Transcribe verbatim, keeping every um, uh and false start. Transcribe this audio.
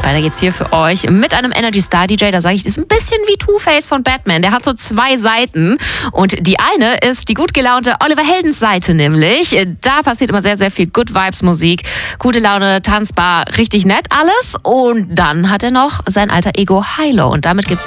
Weiter geht's hier für euch mit einem Energy Star D J. Da sage ich, das ist ein bisschen wie Two-Face von Batman. Der hat so zwei Seiten. Und die eine ist die gut gelaunte Oliver Heldens Seite nämlich. Da passiert immer sehr, sehr viel Good Vibes Musik. Gute Laune, tanzbar, richtig nett alles. Und dann hat er noch sein alter Ego Hilo. Und damit gibt's